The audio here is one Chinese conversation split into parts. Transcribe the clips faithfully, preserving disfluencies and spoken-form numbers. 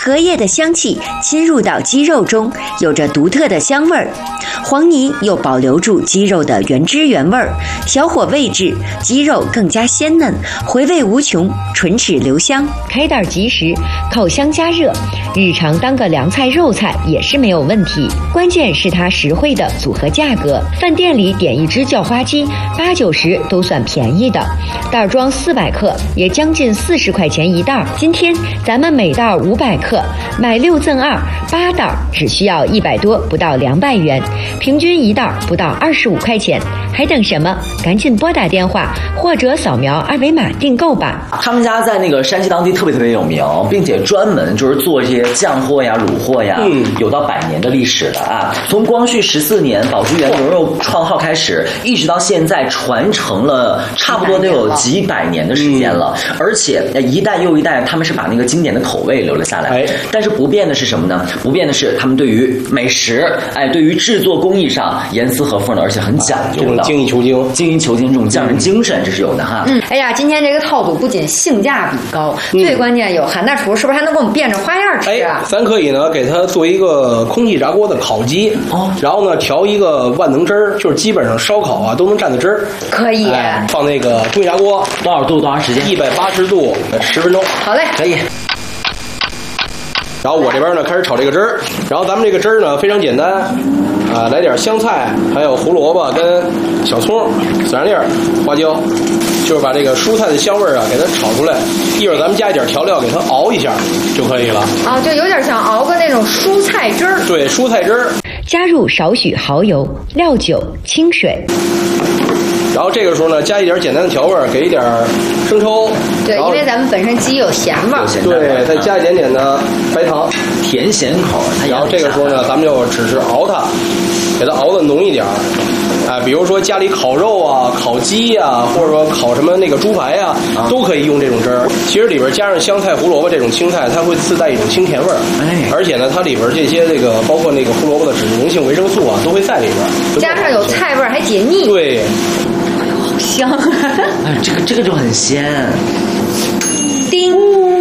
荷叶的香气侵入到鸡肉中，有着独特的香味儿。黄泥又保留住鸡肉的原汁原味儿，小火煨制，鸡肉更加鲜嫩，回味无穷，唇齿留香。开袋即食，烤箱加热，日常当个凉菜肉菜也是没有问题。关键是它实惠的组合价格，饭店里点一只叫花鸡八九十都算便宜的，袋装四百克也将近四十块钱一袋。今天咱们每袋五百克，买六赠二，八袋只需要一百多，不到两百元，平均一袋不到二十五块钱，还等什么？赶紧拨打电话或者扫描二维码订购吧。 他们家在那个山西当地特别特别有名，并且专门就是做这些酱货呀、卤货呀，嗯，有到百年的历史了啊！从光绪十四年宝珠园牛肉创号开始，一直到现在，传承了差不多得有几百年的时间了，嗯、而且一代又一代，他们是把那个经典的口味留了下来。哎，但是不变的是什么呢？不变的是他们对于美食，哎，对于制作工艺上严丝合缝的，而且很讲究的， 精益求精， 精益求精这种匠人精神，这是有的哈。 嗯，哎呀，今天这个套组不仅性价比高，嗯、最关键有韩大厨是不是还能给我们变着花样吃啊？ 哎，咱可以呢给它做一个空气炸锅的烤鸡，哦，然后呢调一个万能汁儿，就是基本上烧烤啊都能蘸的汁儿。 可以、 哎，放那个空气炸锅， 多少度多长时间？ 一百八十度，十分钟。 好嘞， 可以。 然后我这边呢开始炒这个汁儿，然后咱们这个汁儿呢非常简单，啊，来点香菜，还有胡萝卜跟小葱、孜然粒儿、花椒，就是把这个蔬菜的香味儿啊给它炒出来。一会儿咱们加一点调料给它熬一下就可以了。 啊，就有点像熬个那种蔬菜汁儿。 对，蔬菜汁儿。 加入少许蚝油、料酒、清水。 然后这个时候呢，加一点简单的调味儿，给一点生抽。 对，因为咱们本身鸡有咸味儿。 对，再加一点点的白糖， 甜咸口。 然后这个时候呢，咱们就只是熬它，给它熬的浓一点儿。啊，比如说家里烤肉啊、烤鸡啊，或者说烤什么那个猪排啊，啊都可以用这种汁儿。其实里边加上香菜、胡萝卜这种青菜，它会自带一种清甜味儿。哎，而且呢，它里边这些这个包括那个胡萝卜的脂溶性维生素啊，都会在里边。 加上有菜味儿，还解腻。 对。 好香！ 哎，这个这个就很鲜。 叮！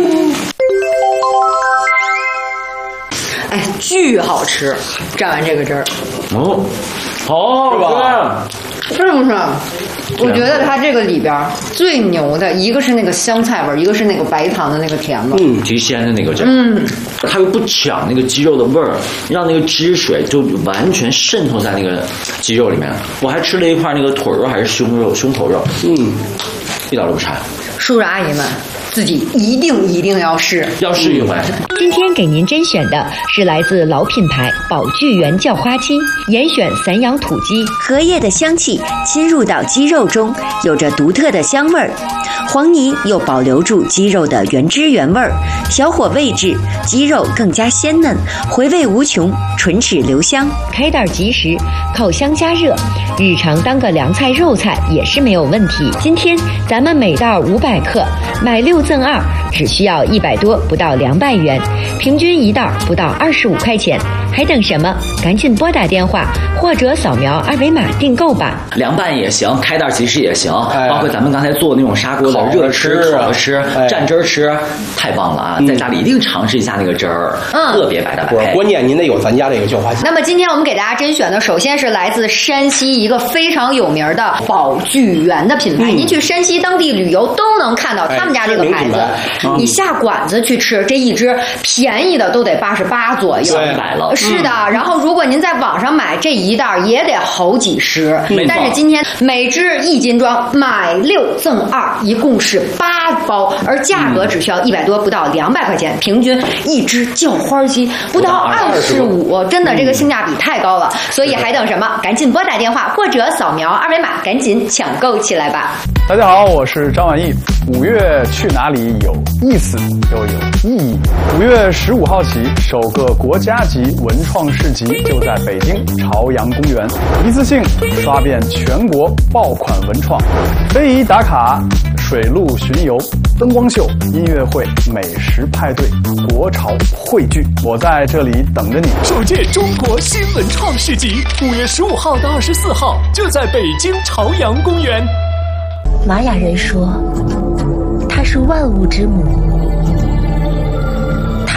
哎，巨好吃！蘸完这个汁儿， 哦，好是吧？ 是不是？我觉得它这个里边最牛的一个是那个香菜味儿，一个是那个白糖的那个甜味儿， 嗯，提鲜的那个汁， 嗯， 它又不抢那个鸡肉的味儿，让那个汁水就完全渗透在那个鸡肉里面。我还吃了一块那个腿肉还是胸肉，胸口肉，嗯，一点都不差。 叔叔阿姨们，自己一定一定要试， 要试一回。 今天给您甄选的是来自老品牌宝聚源叫花鸡，严选散养土鸡，荷叶的香气侵入到鸡肉中，有着独特的香味儿。黄泥又保留住鸡肉的原汁原味儿，小火煨制，鸡肉更加鲜嫩，回味无穷，唇齿留香。开袋即食，烤箱加热，日常当个凉菜肉菜也是没有问题。今天咱们每袋五百克，买六赠二，只需要一百多，不到两百元，平均一袋不到二十五块钱，还等什么？赶紧拨打电话或者扫描二维码订购吧。 凉拌也行，开袋即食也行，哎、包括咱们刚才做的那种砂锅的热吃、烤着吃、哎、蘸汁儿吃，太棒了啊！嗯、在家里一定尝试一下那个汁儿，嗯，特别白的白。 关键您得有咱家这个叫花鸡。 那么今天我们给大家甄选的，首先是来自山西一个非常有名的宝聚源的品牌，嗯、您去山西当地旅游都能看到他们家这个牌子。哎、你下馆子去吃，这一只便宜的都得八十八左右， 买了。 是的，嗯、然后如果您在网上买这一袋也得好几十，嗯、但是今天每只一斤装，买六赠二，一共是八包，而价格只需要一百多，不到两百块钱，平均一只叫花鸡不到二十五，真的这个性价比太高了，所以还等什么？赶紧拨打电话或者扫描二维码，赶紧抢购起来吧！ 大家好，我是张晚意。五月去哪里有意思又有意义？五月十五号起，首个国家级文创市集就在北京朝阳公园，一次性刷遍全国爆款文创，非遗打卡、水陆巡游、灯光秀、音乐会、美食派对、国潮汇聚，我在这里等着你。 首届中国新文创市集，五月十五号到二十四号就在北京朝阳公园。 玛雅人说，她是万物之母，她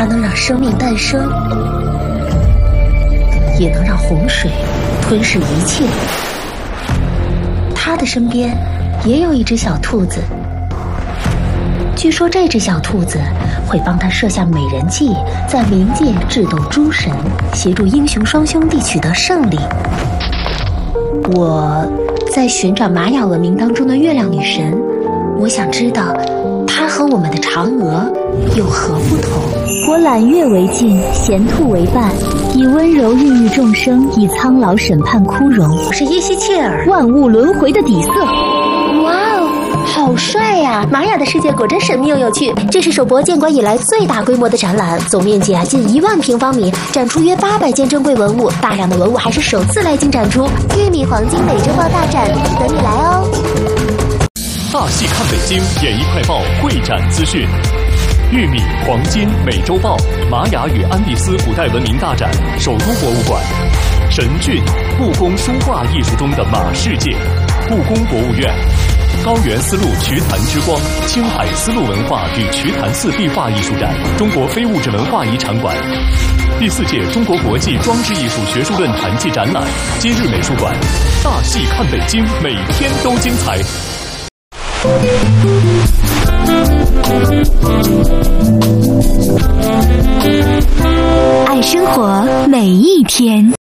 它能让生命诞生，也能让洪水吞噬一切。他的身边也有一只小兔子，据说这只小兔子会帮他设下美人计，在冥界智斗诸神，协助英雄双兄弟取得胜利。我在寻找玛雅文明当中的月亮女神，我想知道她和我们的嫦娥有何不同。 我揽月为镜，衔兔为伴，以温柔孕育众生，以苍老审判枯荣。 我是耶西切尔， 万物轮回的底色。 哇哦，好帅呀！玛雅的世界果真神秘又有趣。这是首博建馆以来最大规模的展览，总面积啊近一万平方米，展出约八百件珍贵文物，大量的文物还是首次来京展出。玉米黄金美洲豹大展等你来哦！ 大戏看北京演艺快报会展资讯。玉米、黄金、美洲豹、玛雅与安第斯古代文明大展首都博物馆。神骏，故宫书画艺术中的马世界。故宫博物院。高原丝路瞿昙之光，青海丝路文化与瞿昙寺壁画艺术展，中国非物质文化遗产馆。第四届中国国际装置艺术学术论坛暨展览，今日美术馆。大戏看北京，每天都精彩。 爱生活每一天。